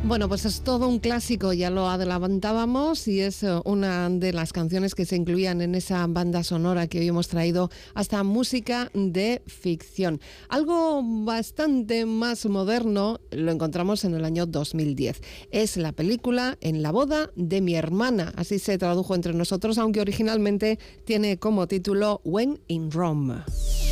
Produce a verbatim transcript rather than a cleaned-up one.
Bueno, pues es todo un clásico, ya lo adelantábamos, y es una de las canciones que se incluían en esa banda sonora que hoy hemos traído hasta música de ficción. Algo bastante más moderno lo encontramos en el año dos mil diez. Es la película En la boda de mi hermana, así se tradujo entre nosotros, aunque originalmente tiene como título When in Rome.